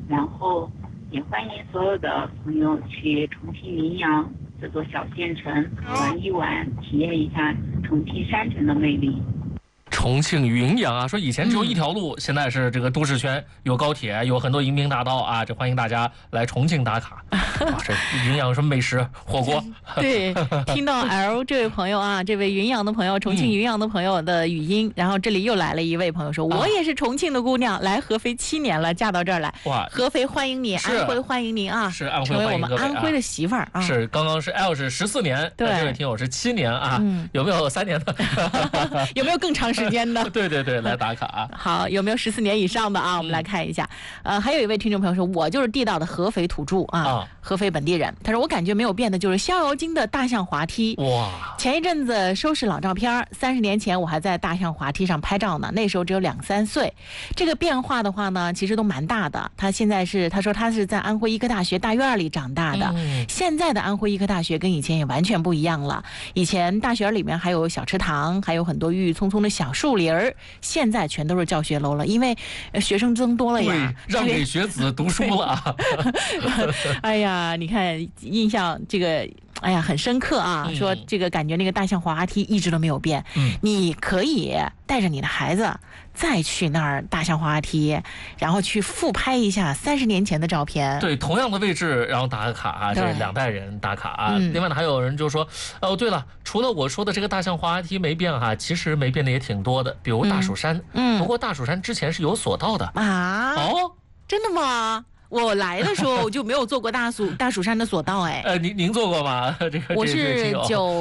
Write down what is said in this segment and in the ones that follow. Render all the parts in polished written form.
然后也欢迎所有的朋友去重庆云阳这座小县城玩一玩，体验一下重庆山城的魅力。 重庆云阳啊，说以前只有一条路，现在是这个都市圈，有高铁，有很多迎宾大道啊，这欢迎大家来重庆打卡。哇，这云阳有什么美食？火锅。 对，听到 L 这位朋友啊，这位云阳的朋友，重庆云阳的朋友的语音，然后这里又来了一位朋友说，我也是重庆的姑娘，来合肥7年了，嫁到这儿来。哇，合肥欢迎你，安徽欢迎您啊， 是安徽成为我们安徽的媳妇儿啊。 是，刚刚是 L 是14年， 对， 这位听友是7年啊，有没有3年的？ 有没有更长时间的？ 对对对，来打卡啊。 好，有没有14年以上的啊？我们来看一下。还有一位听众朋友说，我就是地道的合肥土著啊，合肥本地人。他说我感觉没有变的就是逍遥津的大象滑梯。哇！前一阵子收拾老照片，30年前我还在大象滑梯上拍照呢，那时候只有2、3岁。这个变化的话呢，其实都蛮大的。他说他是在安徽医科大学大院里长大的。现在的安徽医科大学跟以前也完全不一样了。以前大学里面还有小池塘，还有很多郁郁葱葱的小树林儿，现在全都是教学楼了，因为学生增多了呀， 让给学子读书了啊。 哎呀，你看印象这个。哎呀，很深刻啊！说这个感觉那个大象滑梯一直都没有变。你可以带着你的孩子再去那儿大象滑梯，然后去复拍一下30年前的照片。 对，同样的位置，然后打个卡啊，这2代人打卡啊。另外呢，还有人就说，哦，对了，除了我说的这个大象滑梯没变哈，其实没变的也挺多的，比如大蜀山。不过大蜀山之前是有索道的啊。哦，真的吗？我来的时候我就没有坐过大蜀山的索道哎。 您坐过吗？这个我是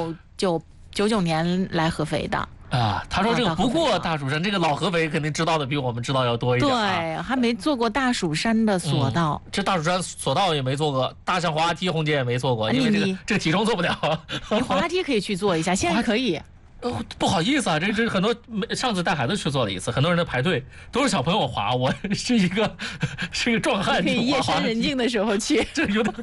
99年来合肥的啊。他说这个不过大蜀山，这个老合肥肯定知道的比我们知道要多一点。 对，还没坐过大蜀山的索道。 这大蜀山索道也没坐过，大象滑梯红姐也没坐过，因为这个体重做不了。 你滑梯可以去坐一下，现在可以。 不好意思啊，这很多上次带孩子去做了一次，很多人在排队，都是小朋友滑，我是一个壮汉， 可以夜深人静的时候去， 这有点。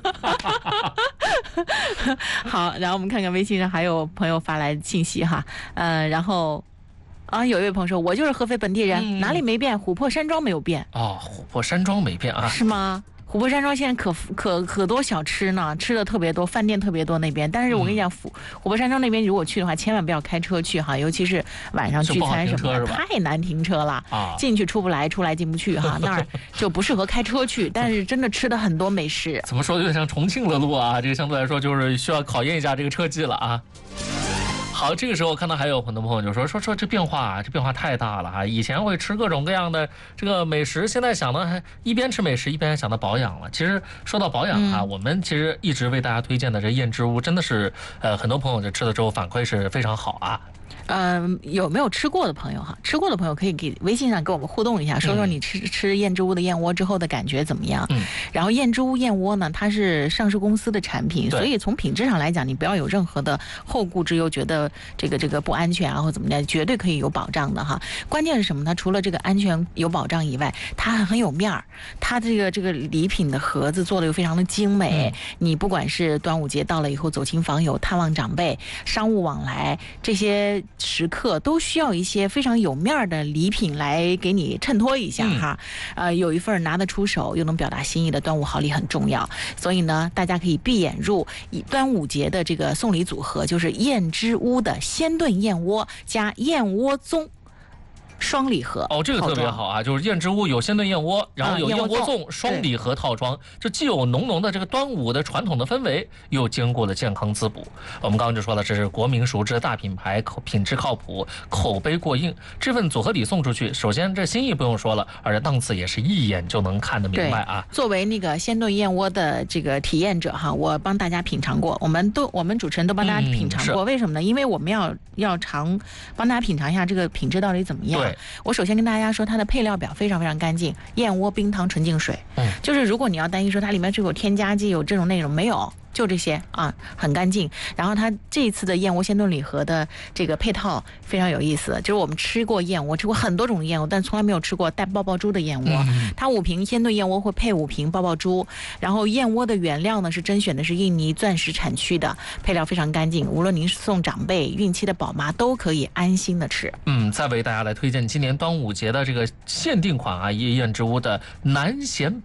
好，然后我们看看微信上还有朋友发来信息哈，然后有一位朋友说，我就是合肥本地人，哪里没变？琥珀山庄没有变。 哦，琥珀山庄没变啊？ 是吗？琥珀山庄现在可多小吃呢，吃的特别多，饭店特别多那边。但是我跟你讲，琥珀山庄那边如果去的话，千万不要开车去哈，尤其是晚上聚餐什么的，太难停车了啊，进去出不来，出来进不去哈，那儿就不适合开车去。但是真的吃的很多美食。 怎么说有点像重庆的路啊？这个相对来说就是需要考验一下这个车技了啊。好，这个时候看到还有很多朋友就说这变化太大了哈！以前会吃各种各样的这个美食，现在想的还一边吃美食一边想到保养了。其实说到保养啊，我们其实一直为大家推荐的这燕之屋真的是很多朋友这吃了之后反馈是非常好啊。 有没有吃过的朋友哈？吃过的朋友可以给微信上跟我们互动一下，说说你吃燕之屋的燕窝之后的感觉怎么样？然后燕之屋燕窝呢，它是上市公司的产品，所以从品质上来讲，你不要有任何的后顾之忧，觉得这个不安全啊或怎么的，绝对可以有保障的哈。关键是什么呢？除了这个安全有保障以外，它很有面儿，它这个礼品的盒子做的又非常的精美。你不管是端午节到了以后走亲访友、探望长辈、商务往来这些时刻都需要一些非常有面的礼品来给你衬托一下哈。有一份拿得出手又能表达心意的端午好礼很重要，所以呢，大家可以闭眼入端午节的这个送礼组合，就是燕之屋的鲜炖燕窝加燕窝粽双礼盒。 这个特别好啊，就是燕之屋有鲜炖燕窝，然后有燕窝粽双礼盒套装，这既有浓浓的这个端午的传统的氛围，又兼顾了健康滋补。我们刚刚就说了，这是国民熟知的大品牌，品质靠谱，口碑过硬。这份组合礼送出去，首先这心意不用说了，而且档次也是一眼就能看得明白啊。 作为那个鲜炖燕窝的这个体验者哈，我帮大家品尝过，我们主持人都帮大家品尝过。为什么呢？因为我们要帮大家品尝一下这个品质到底怎么样。我首先跟大家说，它的配料表非常非常干净，燕窝、冰糖、纯净水。就是如果你要担心说它里面是有添加剂、有这种内容，没有。就这些啊，很干净。然后它这一次的燕窝鲜炖礼盒的这个配套非常有意思，就是我们吃过燕窝，吃过很多种燕窝，但从来没有吃过带爆爆珠的燕窝。它5瓶鲜炖燕窝会配5瓶爆爆珠，然后燕窝的原料呢是甄选的是印尼钻石产区的，配料非常干净，无论您是送长辈、孕期的宝妈都可以安心的吃。 再为大家来推荐今年端午节的这个限定款啊，燕之屋的南咸